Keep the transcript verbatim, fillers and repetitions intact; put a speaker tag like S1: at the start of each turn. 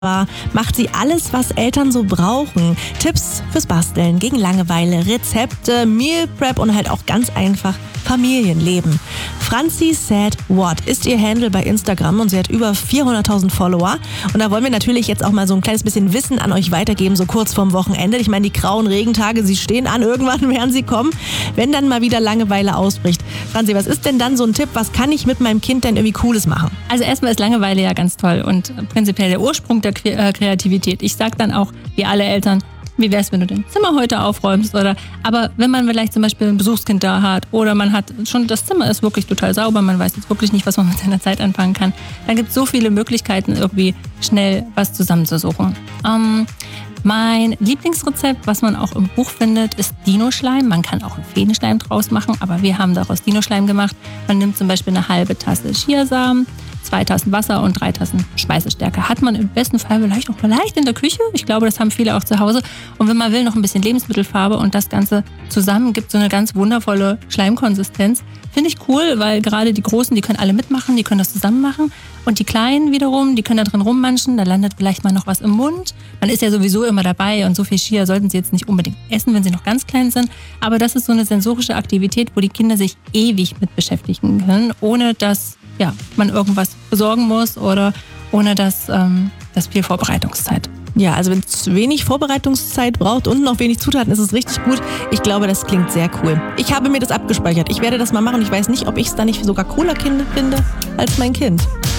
S1: macht sie alles, was Eltern so brauchen. Tipps fürs Basteln, gegen Langeweile, Rezepte, Meal Prep und halt auch ganz einfach Familienleben. Franzi Said What ist ihr Handle bei Instagram und sie hat über vierhunderttausend Follower. Und da wollen wir natürlich jetzt auch mal so ein kleines bisschen Wissen an euch weitergeben, so kurz vorm Wochenende. Ich meine, die grauen Regentage, sie stehen an, irgendwann werden sie kommen, wenn dann mal wieder Langeweile ausbricht. Franzi, was ist denn dann so ein Tipp, was kann ich mit meinem Kind denn irgendwie Cooles machen?
S2: Also erstmal ist Langeweile ja ganz toll und prinzipiell der Ursprung der Kreativität. Ich sage dann auch, wie alle Eltern, wie wär's, wenn du dein Zimmer heute aufräumst? Oder, aber wenn man vielleicht zum Beispiel ein Besuchskind da hat oder man hat schon, das Zimmer ist wirklich total sauber, man weiß jetzt wirklich nicht, was man mit seiner Zeit anfangen kann, dann gibt es so viele Möglichkeiten, irgendwie schnell was zusammenzusuchen. Ähm, mein Lieblingsrezept, was man auch im Buch findet, ist Dino-Schleim. Man kann auch einen Feenschleim draus machen, aber wir haben daraus Dino-Schleim gemacht. Man nimmt zum Beispiel eine halbe Tasse Chiasamen, zwei Tassen Wasser und drei Tassen Speisestärke. Hat man im besten Fall vielleicht auch vielleicht in der Küche. Ich glaube, das haben viele auch zu Hause. Und wenn man will, noch ein bisschen Lebensmittelfarbe und das Ganze zusammen gibt so eine ganz wundervolle Schleimkonsistenz. Finde ich cool, weil gerade die Großen, die können alle mitmachen, die können das zusammen machen. Und die Kleinen wiederum, die können da drin rummanschen, da landet vielleicht mal noch was im Mund. Man ist ja sowieso immer dabei und so viel Chia sollten sie jetzt nicht unbedingt essen, wenn sie noch ganz klein sind. Aber das ist so eine sensorische Aktivität, wo die Kinder sich ewig mit beschäftigen können, ohne dass ja, man irgendwas besorgen muss oder ohne dass ähm, das viel Vorbereitungszeit.
S1: Ja, also wenn es wenig Vorbereitungszeit braucht und noch wenig Zutaten, ist es richtig gut. Ich glaube, das klingt sehr cool. Ich habe mir das abgespeichert. Ich werde das mal machen. Ich weiß nicht, ob ich es da nicht sogar cooler finde als mein Kind.